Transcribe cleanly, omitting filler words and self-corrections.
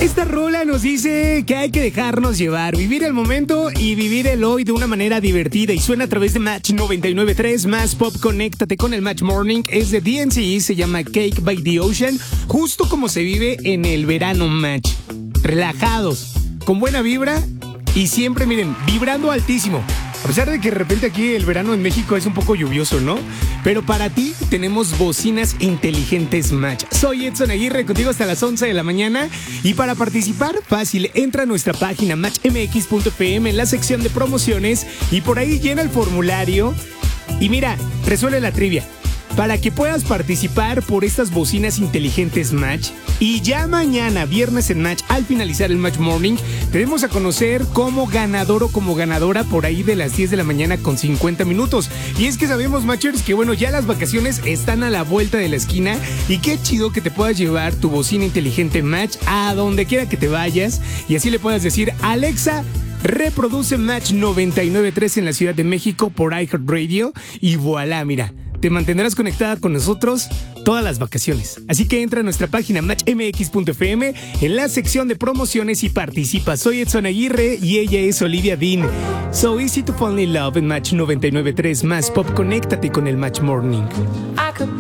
Esta rola nos dice que hay que dejarnos llevar, vivir el momento y vivir el hoy de una manera divertida. Y suena a través de Match 99.3, Más Pop. Conéctate con el Match Morning. Es de DNCE, se llama Cake by the Ocean. Justo como se vive en el verano, Match. Relajados, con buena vibra y siempre, miren, vibrando altísimo. A pesar de que de repente aquí el verano en México es un poco lluvioso, ¿no? Pero para ti tenemos bocinas inteligentes Match. Soy Edson Aguirre, contigo hasta las 11 de la mañana. Y para participar, fácil, entra a nuestra página matchmx.fm en la sección de promociones y por ahí llena el formulario. Y mira, resuelve la trivia. Para que puedas participar por estas bocinas inteligentes Match. Y ya mañana, viernes en Match, al finalizar el Match Morning, te damos a conocer como ganador o como ganadora por ahí de las 10 de la mañana con 50 minutos. Y es que sabemos, Matchers, que bueno, ya las vacaciones están a la vuelta de la esquina. Y qué chido que te puedas llevar tu bocina inteligente Match a donde quiera que te vayas. Y así le puedas decir, Alexa, reproduce Match 99.3 en la Ciudad de México por iHeartRadio. Y voilà, mira, te mantendrás conectada con nosotros todas las vacaciones. Así que entra a nuestra página matchmx.fm en la sección de promociones y participa. Soy Edson Aguirre y ella es Olivia Dean. So easy to fall in love en Match 99.3 Más Pop. Conéctate con el Match Morning.